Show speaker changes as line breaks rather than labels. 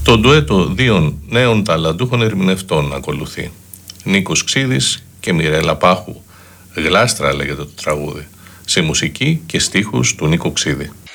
Το ντουέτο δύο νέων ταλαντούχων ερμηνευτών ακολουθεί. Νίκος Ξίδης και Μιρέλα Πάχου. Γλάστρα λέγεται το τραγούδι, σε μουσική και στίχους του Νίκο Ξίδη.